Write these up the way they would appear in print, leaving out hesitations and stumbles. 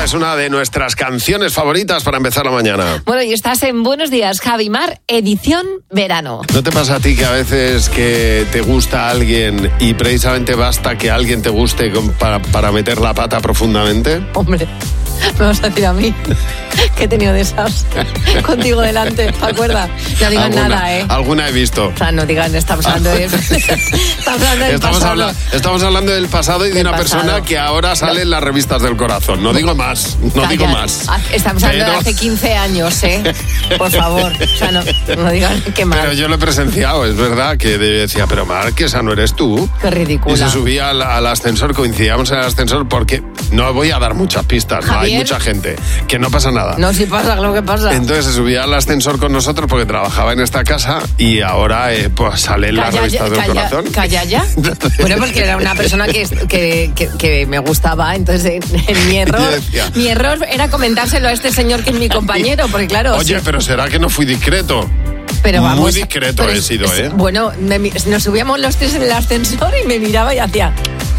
es una de nuestras canciones favoritas para empezar la mañana. Bueno, y estás en Buenos Días, Javi Mar, edición verano. ¿No te pasa a ti que a veces que te gusta alguien y precisamente basta que alguien te guste para meter la pata profundamente? Hombre, me vas a decir a mí que he tenido de esas contigo delante, ¿te acuerdas? No digas nada, ¿eh? Alguna he visto. O sea, no digas, estamos hablando del pasado. Estamos hablando del pasado y de una persona que ahora sale en las revistas del corazón. No digo más, digo más. Estamos hablando de hace 15 años, ¿eh? Por favor, o sea, no digan que mal. Pero yo lo he presenciado, es verdad, que decía, pero Mar, que esa no eres tú. Qué ridícula. Y se subía al ascensor, coincidíamos en el ascensor porque no voy a dar muchas pistas, Javier, no hay mucha gente, que no pasa nada. No, sí pasa, lo que pasa. Entonces se subía al ascensor con nosotros porque trabajaba en esta casa y ahora pues sale en las revistas del corazón. Calla ya. Bueno, porque era una persona que me gustaba, entonces mi error era comentárselo a este señor que es mi compañero, porque claro... Oye, pero ¿será que no fui discreto? Pero vamos, muy discreto he sido, ¿eh? Bueno, nos subíamos los tres en el ascensor y me miraba y hacía...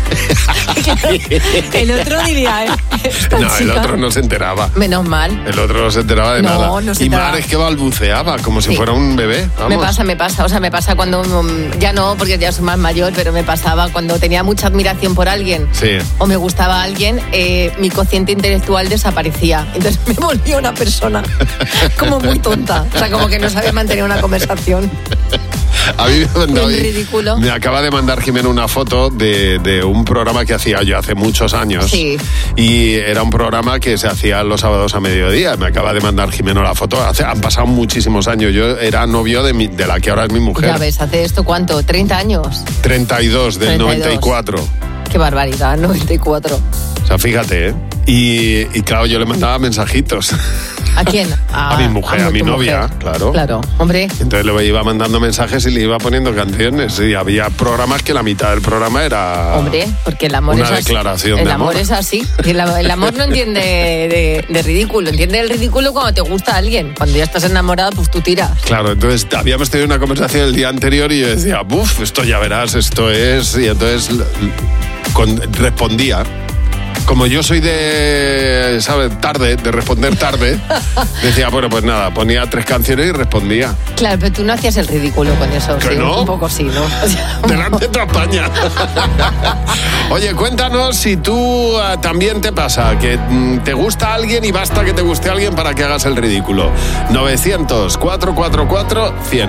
El otro diría, no, el otro no se enteraba. Menos mal. El otro no se enteraba de nada. No se y enteraba. Mar es que balbuceaba, como si fuera un bebé. Vamos. Me pasa. O sea, me pasa cuando, ya no, porque ya soy más mayor, pero me pasaba cuando tenía mucha admiración por alguien. Sí. O me gustaba alguien, mi cociente intelectual desaparecía. Entonces me volvía una persona como muy tonta. O sea, como que no sabía mantener una conversación. A mí ridículo. Me acaba de mandar Jimeno una foto de un programa que hacía yo hace muchos años. Sí. Y era un programa que se hacía los sábados a mediodía. Me acaba de mandar Jimeno la foto. Han pasado muchísimos años. Yo era novio de la que ahora es mi mujer. Ya ves, ¿hace esto cuánto? ¿30 años? 32, del 94. Qué barbaridad, 94. O sea, fíjate, ¿eh? Y claro, yo le mandaba mensajitos. ¿A quién? A mi mujer, a mi novia, mujer. Claro. Claro, hombre. Entonces le iba mandando mensajes y le iba poniendo canciones. Y había programas que la mitad del programa era... Hombre, porque el amor una es así. declaración el de amor. El amor es así. El amor no entiende de ridículo. Entiende el ridículo cuando te gusta alguien. Cuando ya estás enamorado, pues tú tiras. Claro, entonces habíamos tenido una conversación el día anterior y yo decía, buf, esto ya verás, esto es... Y entonces respondía. Como yo soy de responder tarde, decía, bueno, pues nada, ponía 3 canciones y respondía. Claro, pero tú no hacías el ridículo con eso. ¿Que sí, no? Un poco sí, ¿no? O sea, delante de toda España. Oye, cuéntanos si tú también te pasa, que te gusta alguien y basta que te guste alguien para que hagas el ridículo. 900-444-100.